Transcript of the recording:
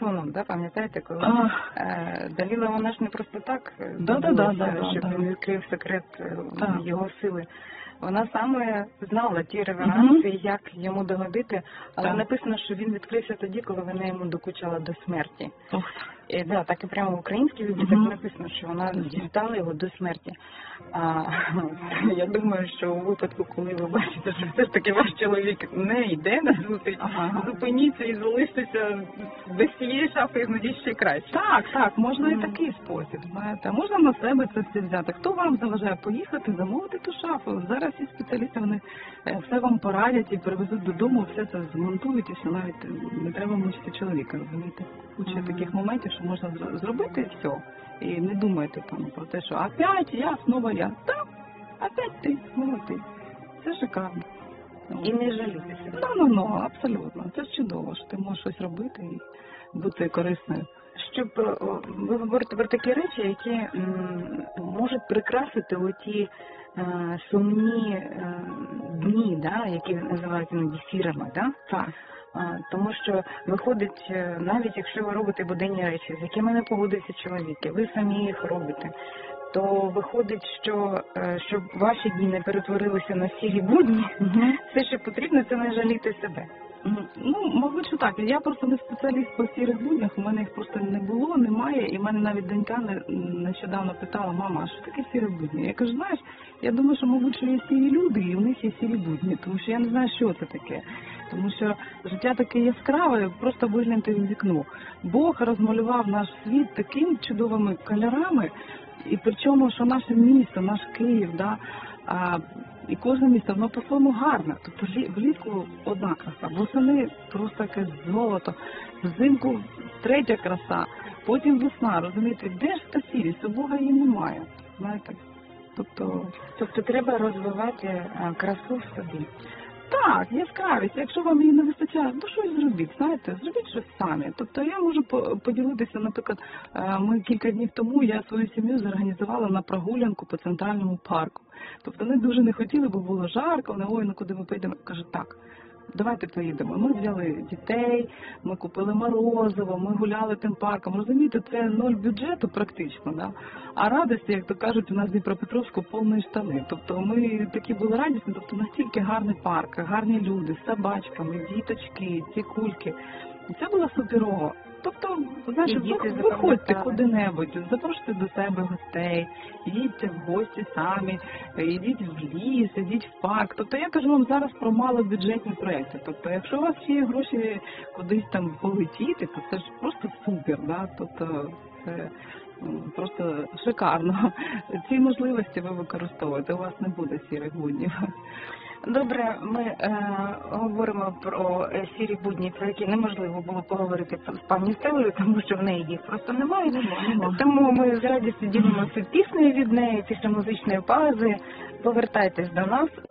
Соломон, да, пам'ятаєте, коли Даліла, вона ж не просто так щоб він відкрив секрет його сили. Вона саме знала ті реверанси, як йому догодити, але написано, що він відкрився тоді, коли вона йому докучала до смерті. І, так і прямо в українській Біблії так написано, що вона дістала його до смерті. Я думаю, що у випадку, коли ви бачите, що все ж таки ваш чоловік не йде на зустріч, зупиніться і залишитеся без цієї шафи, іноді ще краще. Так, можна і такий спосіб, знаєте. Можна на себе це все взяти. Хто вам заважає поїхати, замовити ту шафу? Зараз і спеціалісти, вони все вам порадять і привезуть додому, все це змонтують, і все, навіть не треба мучити чоловіка, розумієте? Куча таких моментів, що можна зробити і все. І не думайте там про те, що опять я, снова я. Так, опять ти, снова ти. Це шикарно. І не жалітися. Абсолютно. Це ж чудово, що ти можеш щось робити і бути корисною. Щоб ви говорите про такі речі, які можуть прикрасити оті сумні дні, які називають іноді сірими, Так. Тому що виходить, навіть якщо ви робите буденні речі, з якими не погодиться чоловік, і ви самі їх робите, то виходить, що щоб ваші дні не перетворилися на сірі будні, все, що потрібно, це не жаліти себе. Мабуть, що так. Я просто не спеціаліст по сірих буднях, у мене їх просто не було, немає, і в мене навіть донька нещодавно питала: мама, а що таке сірі будні? Я кажу, знаєш, я думаю, що, мабуть, що є сірі люди, і у них є сірі будні, тому що я не знаю, що це таке. Тому що життя таке яскраве, просто вигляньте в вікно. Бог розмалював наш світ такими чудовими кольорами, і причому, що наше місто, наш Київ, і кожне місто, воно по-своєму гарне. Тобто влітку одна краса, восени просто якесь золото, взимку третя краса, потім весна, розумієте, де ж та сірість? У Бога її немає, знаєте. Тобто треба розвивати красу в собі. Так, яскравість. Якщо вам її не вистачає, то щось зробіть, знаєте, зробіть щось самі. Тобто я можу поділитися, наприклад, ми кілька днів тому, я свою сім'ю зорганізувала на прогулянку по Центральному парку. Тобто вони дуже не хотіли, бо було жарко, вони, куди ми поїдемо? Кажу, так, давайте поїдемо. Ми взяли дітей, ми купили морозиво, ми гуляли тим парком. Розумієте, це 0 бюджету практично, а радості, як то кажуть, у нас в Дніпропетровську повні штани. Тобто ми такі були радісні, тобто настільки гарний парк, гарні люди, з собачками, діточки, ці кульки. І це було суперово. Тобто, знаєш, виходьте куди-небудь, запрошуйте до себе гостей, їдьте в гості самі, йдіть в ліс, йдіть в парк. Тобто я кажу вам зараз про малобюджетні проекти. Тобто, якщо у вас є гроші кудись там полетіти, то це ж просто супер, Тобто це просто шикарно. Ці можливості ви використовуєте, у вас не буде сірих буднів. Добре, ми говоримо про сірі будні, про які неможливо було поговорити з пані Стеллою, тому що в неї їх просто немає. Тому ми з радістю ділимося піснею від неї, після музичної паузи. Повертайтесь до нас.